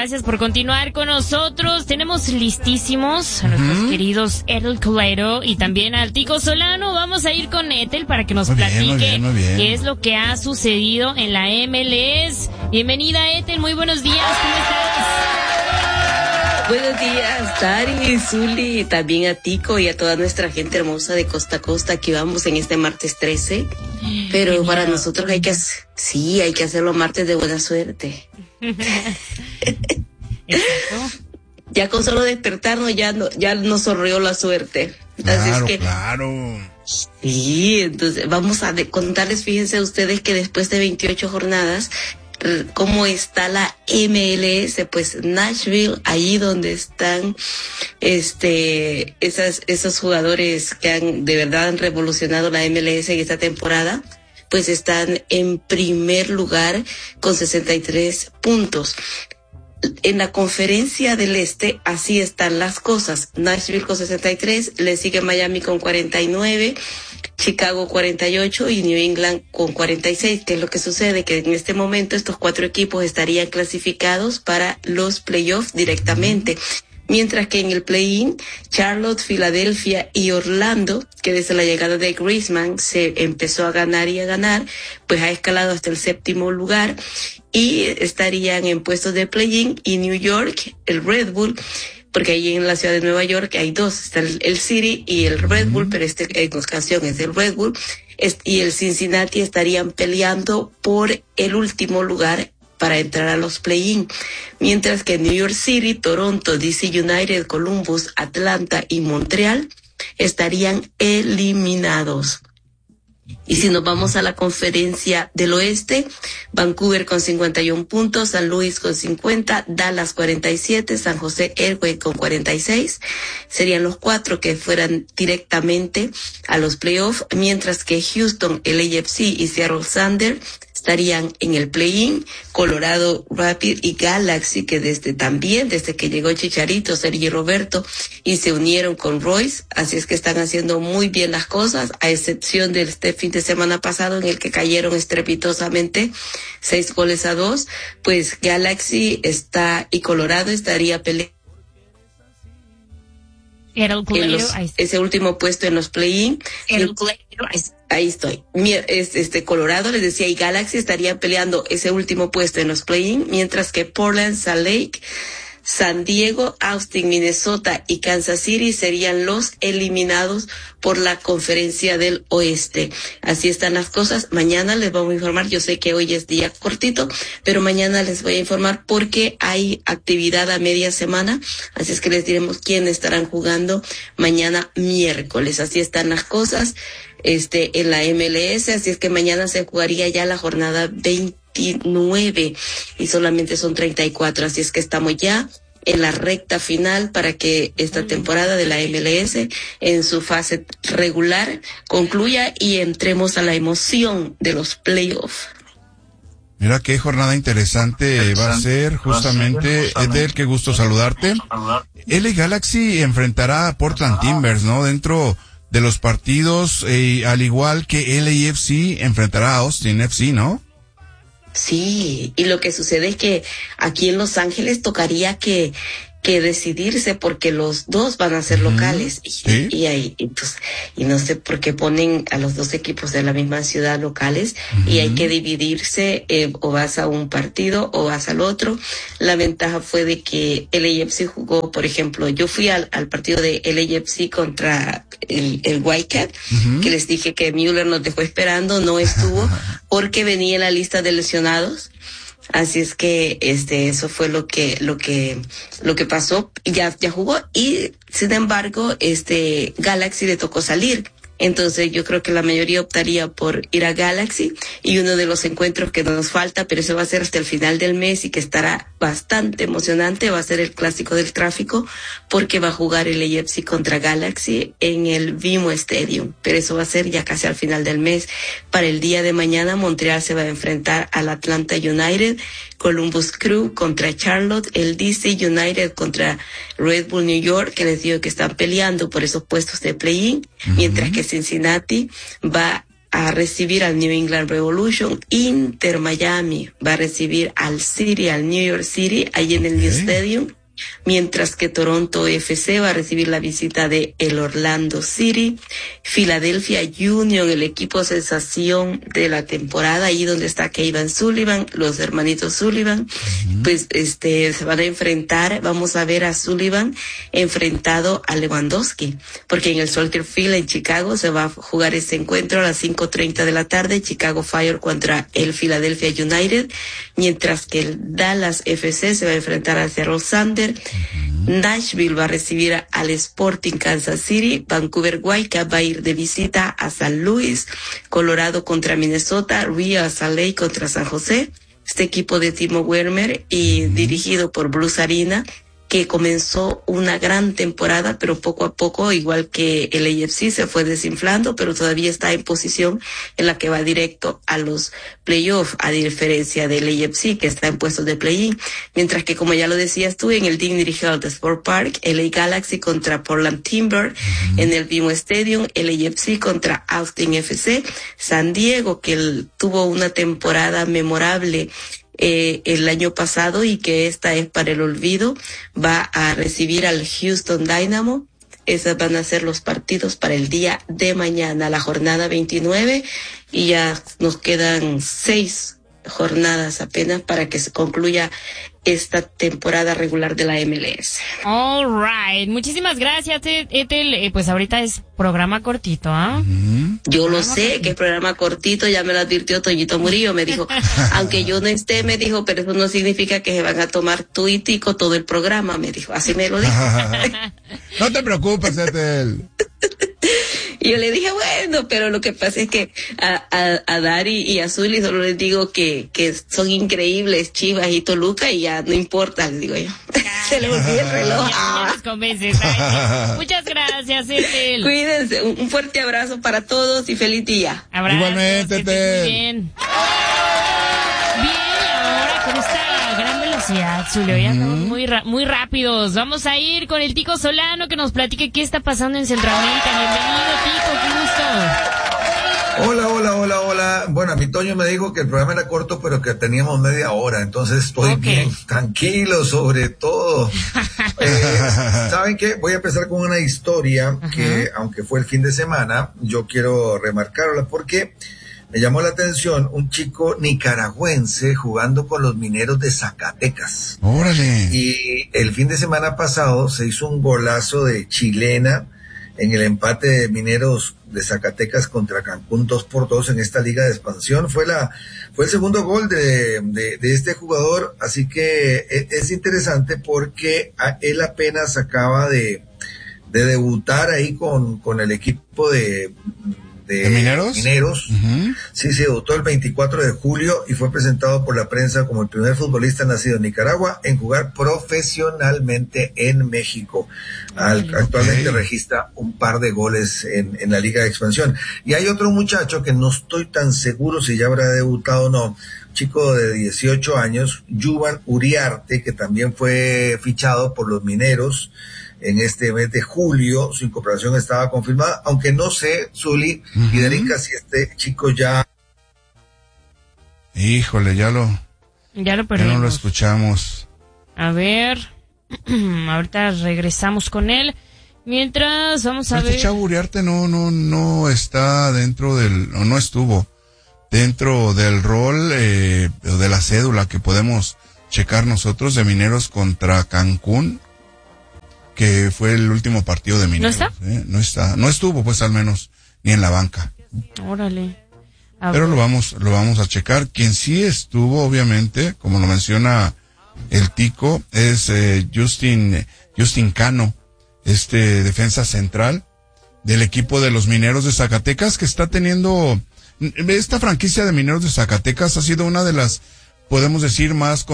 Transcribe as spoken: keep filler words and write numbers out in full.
gracias por continuar con nosotros. Tenemos listísimos a nuestros uh-huh. queridos Ethel Colero y también al Tico Solano. Vamos a ir con Ethel para que nos muy platique bien, muy bien, muy bien. qué es lo que ha sucedido en la M L S. Bienvenida, Ethel, muy buenos días, ¿cómo estás? Buenos días, Tari, Zuli, también a Tico y a toda nuestra gente hermosa de costa a costa. Aquí vamos en este martes trece, pero Genial. para nosotros hay que hacer, sí, hay que hacerlo martes de buena suerte. Ya con solo despertarnos ya, no, ya nos sonrió la suerte. Claro, Así es que, claro. Sí, entonces vamos a de- contarles, fíjense ustedes que después de veintiocho jornadas, cómo está la M L S, pues Nashville, ahí donde están este esas esos jugadores que han de verdad han revolucionado la M L S en esta temporada, pues están en primer lugar con sesenta y tres puntos. En la conferencia del este, así están las cosas. Nashville con sesenta y tres, le sigue Miami con cuarenta y nueve, Chicago cuarenta y ocho y New England con cuarenta y seis. ¿Qué es lo que sucede? Que en este momento estos cuatro equipos estarían clasificados para los playoffs directamente. Mientras que en el play-in, Charlotte, Filadelfia y Orlando, que desde la llegada de Griezmann se empezó a ganar y a ganar, pues ha escalado hasta el séptimo lugar y estarían en puestos de play-in. Y New York, el Red Bull, porque ahí en la ciudad de Nueva York hay dos, está el, el City y el Red Bull, pero este en ocasión es el Red Bull, es, y el Cincinnati estarían peleando por el último lugar para entrar a los play-in, mientras que New York City, Toronto, D C United, Columbus, Atlanta y Montreal estarían eliminados. Y si nos vamos a la conferencia del oeste, Vancouver con cincuenta y un puntos, San Luis con cincuenta, Dallas cuarenta y siete, San José Earthquake con cuarenta y seis, serían los cuatro que fueran directamente a los playoffs, mientras que Houston, L A F C y Seattle Thunder estarían en el play-in. Colorado Rapid y Galaxy, que desde también, desde que llegó Chicharito, Sergi Roberto, y se unieron con Royce, así es que están haciendo muy bien las cosas, a excepción de este fin de semana pasado en el que cayeron estrepitosamente seis goles a dos, pues Galaxy está y Colorado estaría peleando en los, ese último puesto en los play-in. Ahí estoy. Este Colorado, les decía, y Galaxy estarían peleando ese último puesto en los play-in, mientras que Portland, Salt Lake, San Diego, Austin, Minnesota y Kansas City serían los eliminados por la conferencia del oeste. Así están las cosas. Mañana les vamos a informar. Yo sé que hoy es día cortito, pero mañana les voy a informar porque hay actividad a media semana. Así es que les diremos quién estarán jugando mañana miércoles. Así están las cosas este en la M L S. Así es que mañana se jugaría ya la jornada veintinueve y solamente son treinta y cuatro. Así es que estamos ya en la recta final para que esta temporada de la M L S en su fase regular concluya y entremos a la emoción de los playoffs. Mira qué jornada interesante, interesante va a ser justamente. Ethel, qué gusto saludarte. L A Galaxy enfrentará a Portland Timbers, ¿no? Dentro de los partidos, eh, al igual que L A F C enfrentará a Austin F C, ¿no? Sí, y lo que sucede es que aquí en Los Ángeles tocaría que que decidirse porque los dos van a ser locales y, ¿sí? y ahí y, pues, y no sé por qué ponen a los dos equipos de la misma ciudad locales uh-huh. y hay que dividirse, eh, o vas a un partido o vas al otro. La ventaja fue de que L A F C jugó, por ejemplo, yo fui al, al partido de L A F C contra el, el Wildcat, uh-huh. que les dije que Müller nos dejó esperando, no estuvo porque venía en la lista de lesionados. Así es que este eso fue lo que lo que lo que pasó. Ya ya jugó y sin embargo este Galaxy le tocó salir. Entonces yo creo que la mayoría optaría por ir a Galaxy, y uno de los encuentros que nos falta, pero eso va a ser hasta el final del mes y que estará bastante emocionante, va a ser el clásico del tráfico, porque va a jugar el L A F C contra Galaxy en el BMO Stadium, pero eso va a ser ya casi al final del mes. Para el día de mañana Montreal se va a enfrentar al Atlanta United, Columbus Crew contra Charlotte, el D C United contra Red Bull New York, que les digo que están peleando por esos puestos de play-in, uh-huh. mientras que Cincinnati va a recibir al New England Revolution. Inter Miami va a recibir al City, al New York City, ahí en el New Stadium. Mientras que Toronto F C va a recibir la visita de el Orlando City. Philadelphia Union, el equipo sensación de la temporada, ahí donde está Kevin Sullivan, los hermanitos Sullivan, uh-huh. pues este se van a enfrentar, vamos a ver a Sullivan enfrentado a Lewandowski, porque en el Soldier Field en Chicago se va a jugar ese encuentro a las cinco treinta de la tarde, Chicago Fire contra el Philadelphia United, mientras que el Dallas F C se va a enfrentar a Seattle Sanders. Uh-huh. Nashville va a recibir al Sporting Kansas City. Vancouver Whitecaps va a ir de visita a San Luis. Colorado contra Minnesota. Real Salt Lake contra San José. Este equipo de Timo Werner y uh-huh. dirigido por Bruce Arena, que comenzó una gran temporada, pero poco a poco, igual que el A F C, se fue desinflando, pero todavía está en posición en la que va directo a los playoffs, a diferencia del A F C, que está en puestos de play-in. Mientras que, como ya lo decías tú, en el Dignity Health Sport Park, L A Galaxy contra Portland Timber, uh-huh. en el B M O Stadium, el A F C contra Austin F C, San Diego, que el, tuvo una temporada memorable Eh, el año pasado y que esta es para el olvido, va a recibir al Houston Dynamo. Esos van a ser los partidos para el día de mañana, la jornada veintinueve, y ya nos quedan seis jornadas apenas para que se concluya esta temporada regular de la M L S. All right. Muchísimas gracias, Ethel. Eh, pues ahorita es programa cortito, ¿ah? ¿eh? Mm-hmm. Yo programa lo sé, cortito. Que es programa cortito, ya me lo advirtió Toñito Murillo, me dijo, aunque yo no esté, me dijo, pero eso no significa que se van a tomar tuitico todo el programa, me dijo, así me lo dijo. No te preocupes, Ethel. Y yo le dije, bueno, pero lo que pasa es que a, a, a Dari y a Zuli solo les digo que, que son increíbles, Chivas y Toluca, y ya no importa, les digo yo. Se les olvida el reloj. Ya, ya les convences. Ay, muchas gracias, Ethel. Cuídense, un, un fuerte abrazo para todos y feliz día. Abrazos, igualmente, Ethel. Bien. Bien, ahora con esta gran velocidad, Zulio, ya estamos muy, ra- muy rápidos. Vamos a ir con el Tico Solano que nos platique qué está pasando en Centroamérica. Bienvenido, Tico, qué gusto. Hola, hola, hola, hola. Bueno, a mi Toño me dijo que el programa era corto, pero que teníamos media hora, entonces estoy okay. bien tranquilo sobre todo. eh, ¿Saben qué? Voy a empezar con una historia uh-huh. que, aunque fue el fin de semana, yo quiero remarcarla porque me llamó la atención un chico nicaragüense jugando con los Mineros de Zacatecas. ¡Órale! Y el fin de semana pasado se hizo un golazo de chilena en el empate de Mineros de Zacatecas contra Cancún dos por dos en esta liga de expansión. Fue la, fue el segundo gol de, de, de este jugador, así que es, es interesante porque a, él apenas acaba de, de debutar ahí con, con el equipo de, de, ¿De Mineros? Mineros. Uh-huh. Sí, se debutó el veinticuatro de julio y fue presentado por la prensa como el primer futbolista nacido en Nicaragua en jugar profesionalmente en México. Al, okay. Actualmente registra un par de goles en, en la Liga de Expansión. Y hay otro muchacho que no estoy tan seguro si ya habrá debutado o no, chico de dieciocho años, Yuvan Uriarte, que también fue fichado por los Mineros en este mes de julio. Su incorporación estaba confirmada, aunque no sé, Zuli uh-huh. y Derica, si este chico ya... Híjole, ya lo... Ya lo perdimos. Ya no lo escuchamos. A ver, ahorita regresamos con él. Mientras, vamos a este ver... Este chavo Uriarte no, no, no está dentro del... o no estuvo dentro del rol eh, de la cédula que podemos checar nosotros de Mineros contra Cancún, que fue el último partido de Mineros. ¿No está? ¿eh? No está, no estuvo pues al menos ni en la banca. Órale. A Pero ver. lo vamos, lo vamos a checar. Quien sí estuvo, obviamente, como lo menciona el Tico, es eh, Justin, Justin Cano, este defensa central del equipo de los Mineros de Zacatecas, que está teniendo, esta franquicia de Mineros de Zacatecas ha sido una de las, podemos decir, más